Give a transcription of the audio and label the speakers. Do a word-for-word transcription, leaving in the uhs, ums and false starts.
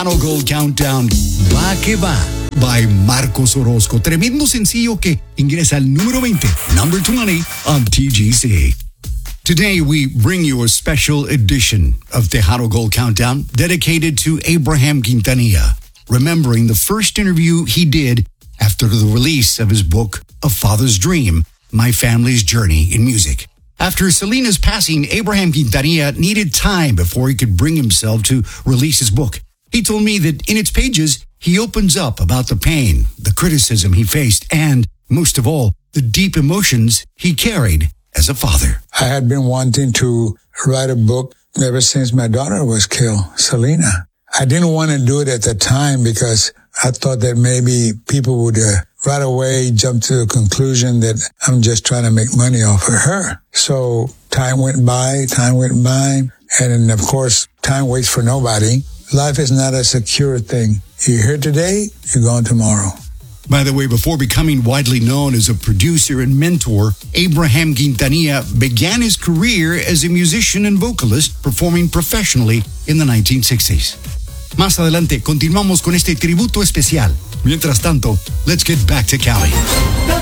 Speaker 1: Hano Gold Countdown, Va Que Va, by Marcos Orozco. Tremendo sencillo que ingresa al número veinte, number twenty on T G C. Today we bring you a special edition of Tejano Gold Countdown dedicated to Abraham Quintanilla, remembering the first interview he did after the release of his book, A Father's Dream, My Family's Journey in Music. After Selena's passing, Abraham Quintanilla needed time before he could bring himself to release his book. He told me that in its pages, he opens up about the pain, the criticism he faced, and, most of all, the deep emotions he carried as a father.
Speaker 2: I had been wanting to write a book ever since my daughter was killed, Selena. I didn't want to do it at the time because I thought that maybe people would uh, right away jump to the conclusion that I'm just trying to make money off of her. So time went by, time went by, and then, of course, time waits for nobody. Life is not a secure thing. You're here today, you're gone tomorrow.
Speaker 1: By the way, before becoming widely known as a producer and mentor, Abraham Quintanilla began his career as a musician and vocalist, performing professionally in the nineteen sixties. Más adelante, continuamos con este tributo especial. Mientras tanto, let's get back to Cali.